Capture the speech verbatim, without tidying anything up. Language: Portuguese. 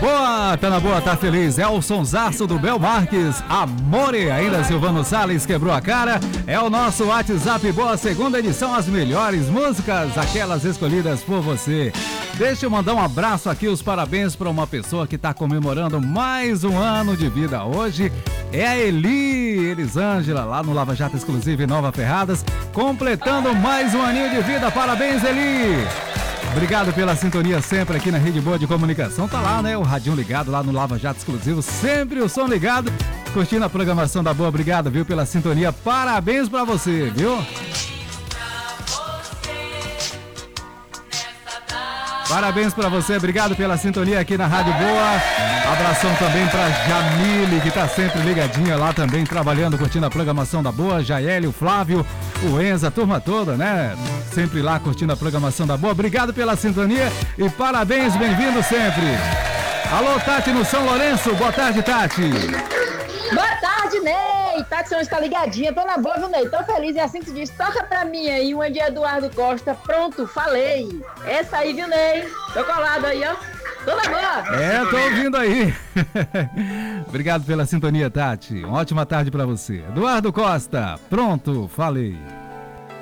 Boa, tá na boa, tá feliz. É o sonsaço do Bel Marques. Amore, ainda Silvano Salles quebrou a cara. É o nosso WhatsApp Boa, segunda edição, as melhores músicas, aquelas escolhidas por você. Deixa eu mandar um abraço aqui, os parabéns para uma pessoa que está comemorando mais um ano de vida hoje. É a Eli Elisângela, lá no Lava Jato Exclusivo em Nova Ferradas, completando mais um aninho de vida. Parabéns, Eli! Obrigado pela sintonia sempre aqui na Rede Boa de Comunicação. Tá lá, né? O radinho ligado lá no Lava Jato Exclusivo, sempre o som ligado, curtindo a programação da Boa. Obrigado, viu, pela sintonia. Parabéns pra você, viu? Parabéns pra você, obrigado pela sintonia aqui na Rádio Boa. Abração também pra Jamile, que tá sempre ligadinha lá também, trabalhando, curtindo a programação da Boa. Jaeli, o Flávio, o Enza, a turma toda, né? Sempre lá curtindo a programação da Boa. Obrigado pela sintonia e parabéns, bem-vindo sempre. Alô, Tati no São Lourenço. Boa tarde, Tati. Boa tarde, Ney. Tati São está ligadinha. Tô na boa, viu, Ney? Tô feliz. E assim que se diz, toca pra mim aí uma de Eduardo Costa. Pronto, falei. Essa aí, viu, Ney? Tô colado aí, ó. Tô na boa. É, tô ouvindo aí. Obrigado pela sintonia, Tati. Uma ótima tarde pra você. Eduardo Costa. Pronto, falei.